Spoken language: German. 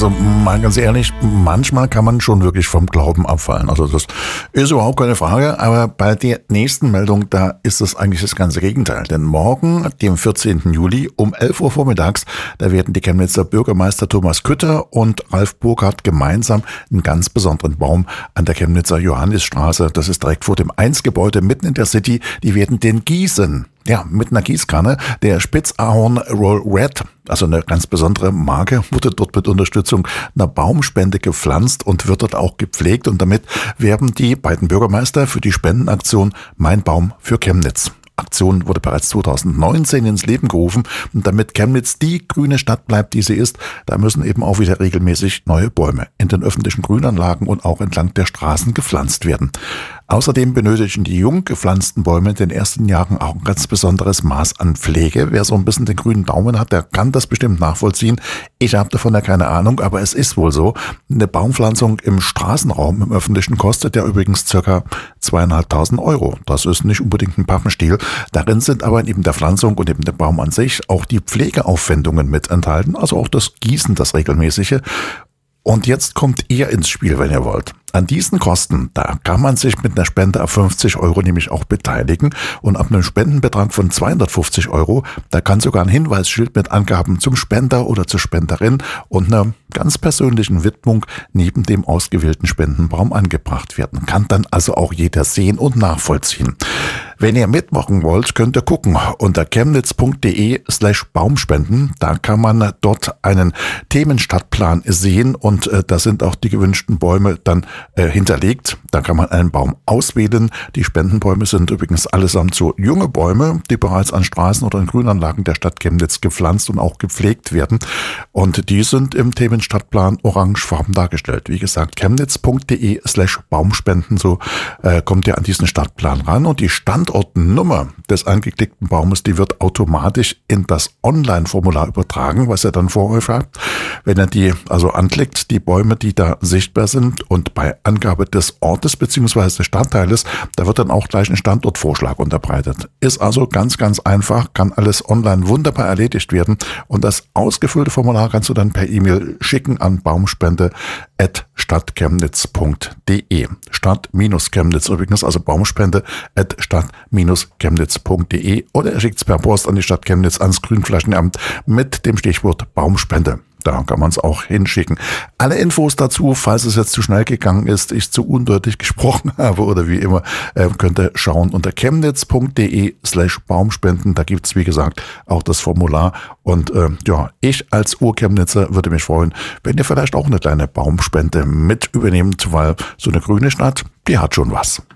Also mal ganz ehrlich, manchmal kann man schon wirklich vom Glauben abfallen. Also das ist überhaupt keine Frage. Aber bei der nächsten Meldung, da ist es eigentlich das ganze Gegenteil. Denn morgen, dem 14. Juli um 11 Uhr vormittags, da werden die Chemnitzer Bürgermeister Thomas Kütter und Ralf Burkhardt gemeinsam einen ganz besonderen Baum an der Chemnitzer Johannisstraße, das ist direkt vor dem 1-Gebäude mitten in der City, die werden den gießen. Ja, mit einer Gießkanne. Der Spitzahorn Roll Red, also eine ganz besondere Marke, wurde dort mit Unterstützung einer Baumspende gepflanzt und wird dort auch gepflegt. Und damit werben die beiden Bürgermeister für die Spendenaktion Mein Baum für Chemnitz. Aktion wurde bereits 2019 ins Leben gerufen. Und damit Chemnitz die grüne Stadt bleibt, die sie ist, da müssen eben auch wieder regelmäßig neue Bäume in den öffentlichen Grünanlagen und auch entlang der Straßen gepflanzt werden. Außerdem benötigen die jung gepflanzten Bäume in den ersten Jahren auch ein ganz besonderes Maß an Pflege. Wer so ein bisschen den grünen Daumen hat, der kann das bestimmt nachvollziehen. Ich habe davon ja keine Ahnung, aber es ist wohl so. Eine Baumpflanzung im Straßenraum, im öffentlichen, kostet ja übrigens ca. 2.500 €. Das ist nicht unbedingt ein Pappenstiel. Darin sind aber neben der Pflanzung und neben dem Baum an sich auch die Pflegeaufwendungen mit enthalten, also auch das Gießen, das regelmäßige. Und jetzt kommt ihr ins Spiel, wenn ihr wollt. An diesen Kosten, da kann man sich mit einer Spende ab 50 € nämlich auch beteiligen. Und ab einem Spendenbetrag von 250 €, da kann sogar ein Hinweisschild mit Angaben zum Spender oder zur Spenderin und einer ganz persönlichen Widmung neben dem ausgewählten Spendenbaum angebracht werden. Kann dann also auch jeder sehen und nachvollziehen. Wenn ihr mitmachen wollt, könnt ihr gucken unter chemnitz.de/Baumspenden. Da kann man dort einen Themenstadtplan sehen und da sind auch die gewünschten Bäume dann hinterlegt. Da kann man einen Baum auswählen. Die Spendenbäume sind übrigens allesamt so junge Bäume, die bereits an Straßen oder in Grünanlagen der Stadt Chemnitz gepflanzt und auch gepflegt werden. Und die sind im Themenstadtplan orangefarben dargestellt. Wie gesagt, chemnitz.de/Baumspenden, so kommt ihr an diesen Stadtplan ran. Und die Standortnummer des angeklickten Baumes, die wird automatisch in das Online-Formular übertragen, was ihr dann vor euch habt. Wenn ihr die also anklickt, die Bäume, die da sichtbar sind, und bei Angabe des Ortes bzw. des Stadtteiles, da wird dann auch gleich ein Standortvorschlag unterbreitet. Ist also ganz, ganz einfach, kann alles online wunderbar erledigt werden und das ausgefüllte Formular kannst du dann per E-Mail schicken an baumspende@stadtchemnitz.de. Stadt-Chemnitz übrigens, also Baumspende@stadt-chemnitz.de oder er schickt es per Post an die Stadt Chemnitz ans Grünflächenamt mit dem Stichwort Baumspende. Da kann man es auch hinschicken. Alle Infos dazu, falls es jetzt zu schnell gegangen ist, ich zu undeutlich gesprochen habe oder wie immer, könnt ihr schauen unter chemnitz.de/Baumspenden. Da gibt's wie gesagt, auch das Formular. Und ich als Urchemnitzer würde mich freuen, wenn ihr vielleicht auch eine kleine Baumspende mit übernehmt, weil so eine grüne Stadt, die hat schon was.